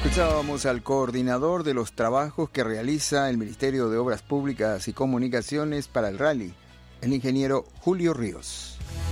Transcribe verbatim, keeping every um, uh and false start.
Escuchábamos al coordinador de los trabajos que realiza el Ministerio de Obras Públicas y Comunicaciones para el Rally, el ingeniero Julio Ríos.